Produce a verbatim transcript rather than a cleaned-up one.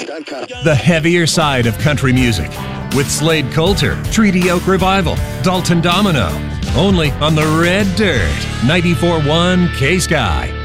The heavier side of country music with Slade Coulter, Treaty Oak Revival, Dalton Domino. Only on the Red Dirt, ninety-four point one K-Sky.